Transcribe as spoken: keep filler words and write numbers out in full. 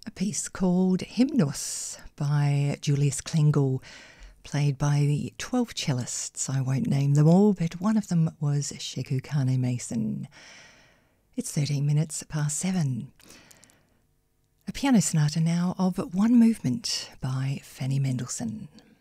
A piece called Hymnos by Julius Klengel, played by the twelve cellists. I won't name them all, but one of them was Sheku Kane Mason. It's thirteen minutes past seven. A piano sonata now of One Movement by Fanny Mendelssohn.